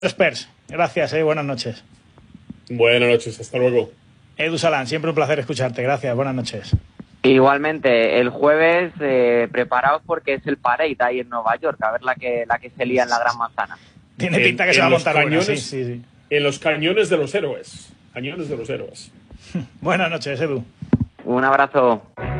Spurs. Gracias, buenas noches. Buenas noches, hasta luego. Edu Salán, siempre un placer escucharte. Gracias, buenas noches. Igualmente, el jueves preparaos porque es el Parade ahí en Nueva York, a ver la que se lía en la Gran Manzana. Tiene pinta que se va a montar cañones, buena, sí. En los cañones de los héroes. Cañones de los héroes. Buenas noches, Edu. Un abrazo.